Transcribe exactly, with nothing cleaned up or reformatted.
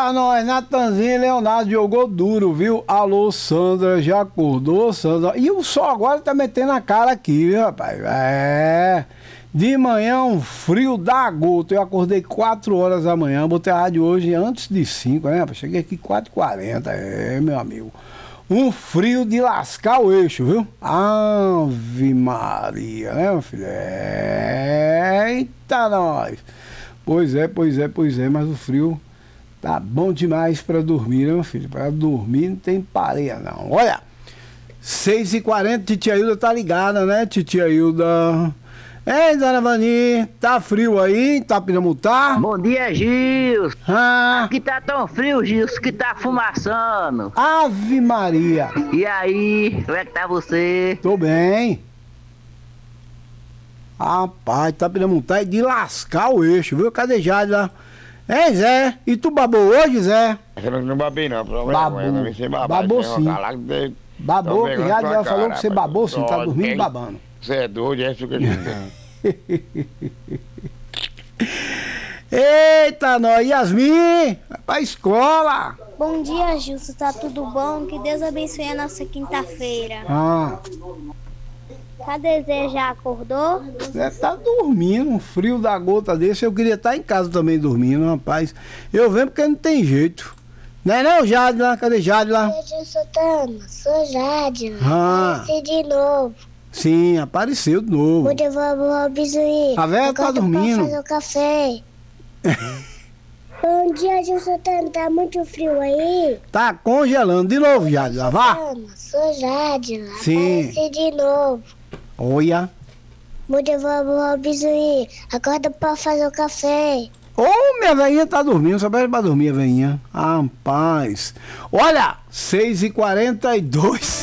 Eita, nós, Natanzinho e Leonardo jogou duro, viu? Alô, Sandra, já acordou, Sandra? E o sol agora tá metendo a cara aqui, viu, rapaz? É. De manhã, um frio da gota. Eu acordei quatro horas da manhã, botei a rádio hoje antes de cinco, né? Cheguei aqui quatro e quarenta, é, meu amigo. Um frio de lascar o eixo, viu? Ave Maria, né, meu filho? Eita, nós! Pois é, pois é, pois é, mas o frio tá bom demais pra dormir, né, meu filho? Pra dormir não tem pareia, não. Olha, seis e quarenta, titia Hilda tá ligada, né, titia Hilda? Ei, dona Vani, tá frio aí, tá Pinamutar? Bom dia, Gils. Ah, Aqui tá tão frio, Gils, que tá fumaçando. Ave Maria. E aí, como é que tá você? Tô bem. Rapaz, tá Pinamutar é de lascar o eixo, viu? Cadê Jade lá? Ei, Zé, e tu babou hoje, Zé? Eu não babei não, pelo Babou. menos você Babou sim. Babou, que Jade já falou que você babou sim, tá dormindo babando. Você é doido, é isso que eu digo. Eita, nós, Yasmin, vai pra escola. Bom dia, Gilson, tá tudo bom? Que Deus abençoe a nossa quinta-feira. Ah, Cadê Zé? Já acordou? Zé tá dormindo, um frio da gota desse. Eu queria estar em casa também dormindo, rapaz. Eu venho porque não tem jeito. Não é não, Jade lá? Cadê Jade lá? Gilson Tama, sou Jade. Ah. Apareci de novo. Sim, apareceu de novo. Onde eu vou bizuir? A véia tá dormindo. fazer o café. Bom dia, Gilson Tama. Tá muito frio aí? Tá congelando. De novo, Jade lá, vá. Tama, sou Jade. Sim. Apareci de novo. Olha. Onde eu vou bizuir? Acorda pra fazer o café. Ô, oh, minha velhinha tá dormindo, só pede pra dormir a velhinha. Ah, rapaz. Olha, seis e quarenta e dois.